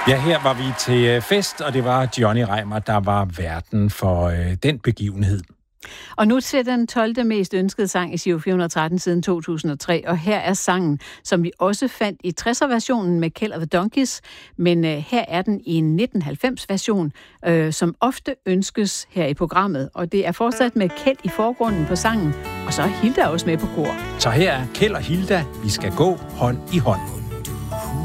Ja, her var vi til fest, og det var Johnny Reimer, der var værten for den begivenhed. Og nu til den 12. mest ønskede sang i Giro 413 siden 2003, og her er sangen, som vi også fandt i 60'er-versionen med Kjeld og The Donkeys, men her er den i en 1990-version, som ofte ønskes her i programmet, og det er fortsat med Kjeld i forgrunden på sangen, og så er Hilda også med på kor. Så her er Kjeld og Hilda, vi skal gå hånd i hånd.